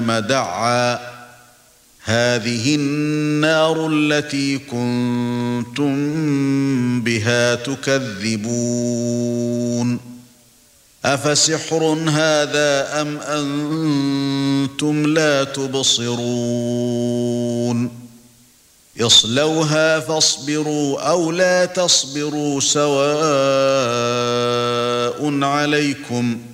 جهنم دعا هذه النار التي كنتم بها تكذبون أفسحر هذا أم أنتم لا تبصرون اصلوها فاصبروا أو لا تصبروا سواء عليكم